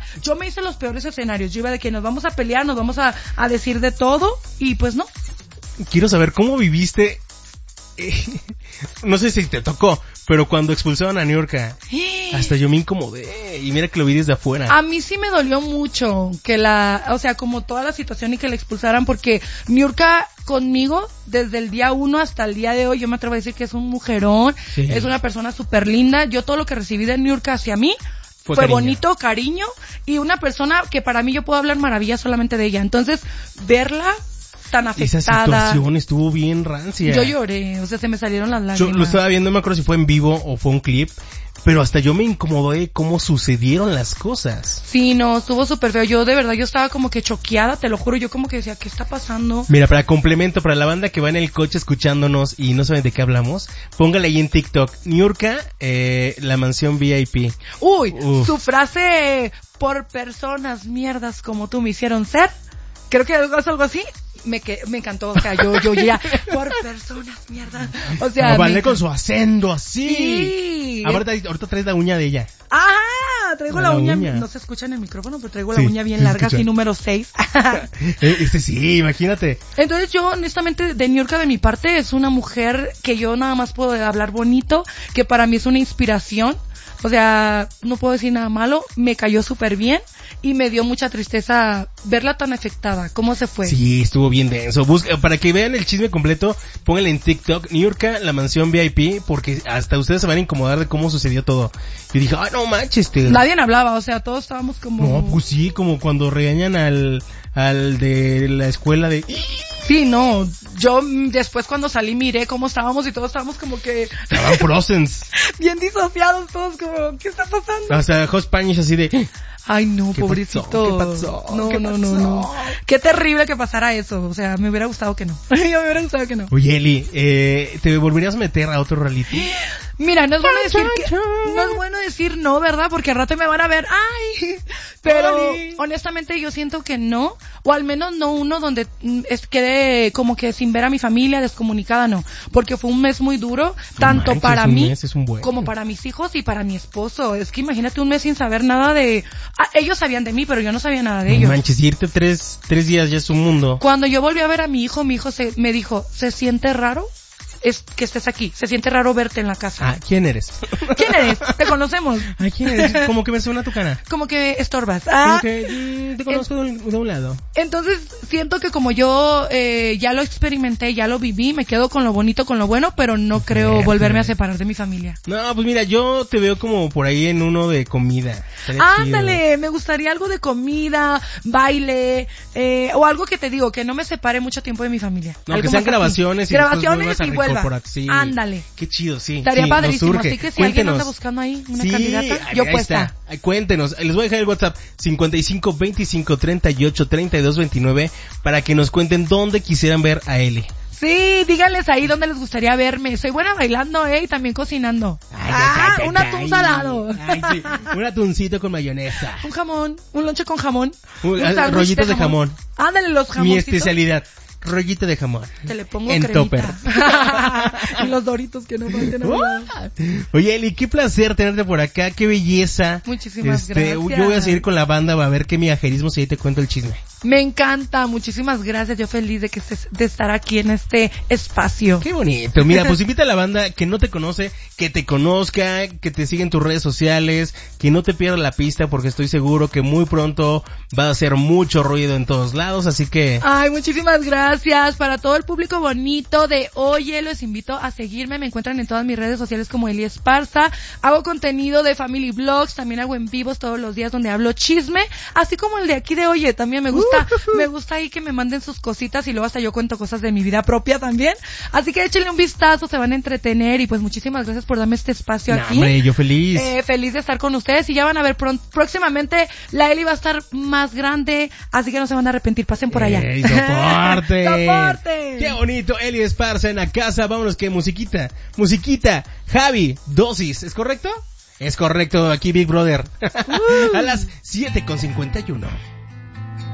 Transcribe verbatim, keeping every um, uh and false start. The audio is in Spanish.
yo me hice los peores escenarios. Yo iba de que nos vamos a pelear, nos vamos a, a decir de todo, y pues no. Quiero saber cómo viviste, eh, no sé si te tocó, pero cuando expulsaron a Niurka, hasta yo me incomodé, y mira que lo vi desde afuera. A mí sí me dolió mucho que la, o sea, como toda la situación y que la expulsaran, porque Niurka conmigo, desde el día uno hasta el día de hoy, yo me atrevo a decir que es un mujerón, sí. Es una persona súper linda. Yo todo lo que recibí de Niurka hacia mí fue, fue bonito, cariño, y una persona que para mí yo puedo hablar maravillas solamente de ella. Entonces, verla tan afectada. Esa situación estuvo bien rancia. Yo lloré, o sea, se me salieron las lágrimas. Yo lo estaba viendo, no me acuerdo si fue en vivo o fue un clip, pero hasta yo me incomodé cómo sucedieron las cosas. Sí, no, estuvo súper feo. Yo de verdad, yo estaba como que choqueada, te lo juro. Yo como que decía, ¿qué está pasando? Mira, para complemento, para la banda que va en el coche escuchándonos y no saben de qué hablamos, póngale ahí en TikTok, Niurka, eh, la mansión V I P. Uy, Uf. Su frase, por personas mierdas como tú me hicieron ser, creo que es algo así. Me que, me encantó, o sea, yo, yo ya, por personas, mierda. O sea, no, vale con su acento así. Sí. Ahorita, ahorita traes la uña de ella. Ajá, traigo la, la uña, uña, no se escucha en el micrófono, pero traigo sí, la uña bien larga, así número seis. Este sí, imagínate. Entonces yo, honestamente, de Niurka de mi parte, es una mujer que yo nada más puedo hablar bonito, que para mí es una inspiración. O sea, no puedo decir nada malo, me cayó súper bien y me dio mucha tristeza verla tan afectada. ¿Cómo se fue? Sí, estuvo bien denso. Busca, para que vean el chisme completo, pónganle en TikTok, Niurka, la mansión V I P, porque hasta ustedes se van a incomodar de cómo sucedió todo. Yo dije, ah, no manches. Este... Nadie hablaba, o sea, todos estábamos como... No, pues sí, como cuando regañan al, al de la escuela de... Sí, no, yo después cuando salí miré cómo estábamos y todos estábamos como que... Estaban frozens. Bien disociados todos, como, ¿qué está pasando? O sea, Hot Spanish así de... Ay, no, ¿Qué pobrecito. Pasó? ¿Qué pasó? No, ¿Qué no, pasó? no, no. Qué terrible que pasara eso. O sea, me hubiera gustado que no. Yo me hubiera gustado que no. Oye, Eli, eh, ¿te volverías a meter a otro reality? Mira, no es bueno decir que, no es bueno decir no, ¿verdad? Porque al rato me van a ver, ay, pero ay. Honestamente yo siento que no, o al menos no uno donde es, quede como que sin ver a mi familia, descomunicada, no, porque fue un mes muy duro, tanto manches, para mí buen... como para mis hijos y para mi esposo. Es que imagínate un mes sin saber nada de, ah, ellos sabían de mí, pero yo no sabía nada de no ellos. Manches, irte tres, tres días ya es un mundo. Cuando yo volví a ver a mi hijo, mi hijo se, me dijo, ¿se siente raro? Es que estés aquí, se siente raro verte en la casa. Ah, ¿quién eres? ¿Quién eres? Te conocemos. Ah, ¿quién eres? Como que me suena tu cara. Como que estorbas. Ah, como que mm, te conozco en, de un lado. Entonces, siento que como yo eh, ya lo experimenté, ya lo viví, me quedo con lo bonito, con lo bueno, pero no creo Fíjate. volverme a separar de mi familia. No, pues mira, yo te veo como por ahí en uno de comida. Ándale, me gustaría algo de comida, baile, eh, o algo que te digo, que no me separe mucho tiempo de mi familia. No, algo que sean grabaciones y grabaciones y vuelva. Sí. Ándale. Qué chido, sí. Estaría sí, padrísimo, así que si Cuéntenos. alguien anda buscando ahí una sí, candidata, yo ahí puesta. Está. Ay, cuéntenos, les voy a dejar el WhatsApp cincuenta y cinco veinticinco treinta y ocho treinta y dos veintinueve para que nos cuenten dónde quisieran ver a Eli. Sí, díganles ahí dónde les gustaría verme. Soy buena bailando, eh, y también cocinando. Ay, ah, ay, ay, un atún ay, salado. Ay, sí. Un atuncito con mayonesa. Un jamón, un lonche con jamón. Un, un rollitos de jamón. de jamón. Ándale, los jamoncitos. Mi especialidad. Rollito de jamón. Te le pongo en cremita. topper. Y los doritos que no falten. Oye, Eli, qué placer tenerte por acá, qué belleza. Muchísimas este, gracias. Yo voy a seguir con la banda, va a ver qué miajerismos y ahí te cuento el chisme. Me encanta, muchísimas gracias. Yo feliz de que estés, de estar aquí en este espacio. Qué bonito. Mira, pues invita a la banda que no te conoce, que te conozca, que te siga en tus redes sociales, que no te pierda la pista porque estoy seguro que muy pronto va a hacer mucho ruido en todos lados, así que... Ay, muchísimas gracias. Para todo el público bonito de Oye, los invito a seguirme. Me encuentran en todas mis redes sociales como Eli Esparza. Hago contenido de Family Vlogs, también hago en vivos todos los días donde hablo chisme, así como el de aquí de Oye, también me gusta. Me gusta ahí que me manden sus cositas y luego hasta yo cuento cosas de mi vida propia también. Así que échenle un vistazo, se van a entretener y pues muchísimas gracias por darme este espacio no, aquí. Hombre, yo feliz. Eh, feliz de estar con ustedes y ya van a ver pronto, próximamente la Eli va a estar más grande, así que no se van a arrepentir, pasen por allá. ¡Ey, soporte! ¡Soporte! ¡Qué bonito! Eli Esparza en la casa, vámonos que musiquita, musiquita, Javi, dosis, ¿es correcto? Es correcto, aquí Big Brother. Uh. A las siete con cincuenta y uno.